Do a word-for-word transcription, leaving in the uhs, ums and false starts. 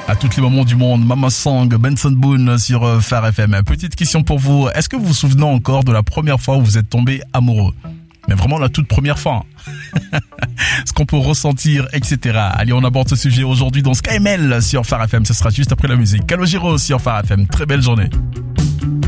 À tous les moments du monde, Mama Song, Benson Boone sur euh, Phare F M. Petite question pour vous, est-ce que vous vous souvenez encore de la première fois où vous êtes tombé amoureux? Mais vraiment la toute première fois. Ce qu'on peut ressentir, et cetera. Allez, on aborde ce sujet aujourd'hui dans Sky M L sur Phare F M. Ce sera juste après la musique. Calogero sur Phare F M. Très belle journée.